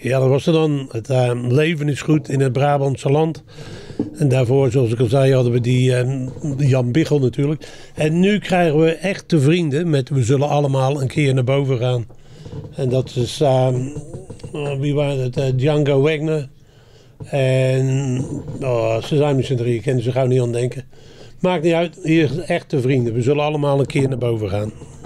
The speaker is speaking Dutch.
Ja, dat was er dan. Het leven is goed in het Brabantse land. En daarvoor, zoals ik al zei, hadden we die Jan Biggel natuurlijk. En nu krijgen we echte vrienden met we zullen allemaal een keer naar boven gaan. En dat is, wie waren het? Django Wagner. En ze zijn met z'n drieën, ik kan er zo gauw niet aan denken. Maakt niet uit, hier is echte vrienden. We zullen allemaal een keer naar boven gaan.